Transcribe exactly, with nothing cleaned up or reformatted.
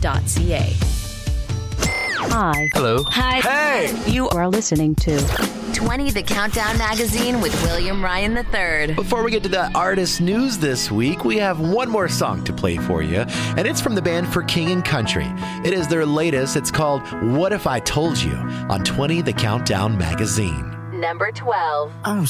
dot c a. Hi. Hello. Hi. Hey! You are listening to twenty The Countdown Magazine with William Ryan the third. Before we get to the artist news this week, we have one more song to play for you, and it's from the band For King and Country. It is their latest. It's called What If I Told You on twenty The Countdown Magazine. Number twelve. I'm